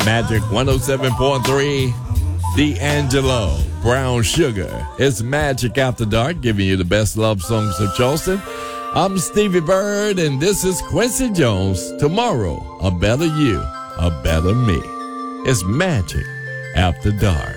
Magic 107.3, D'Angelo, Brown Sugar. It's Magic After Dark, giving you the best love songs of Charleston. I'm Stevie Bird, and this is Quincy Jones. Tomorrow, a better you, a better me. It's Magic After Dark.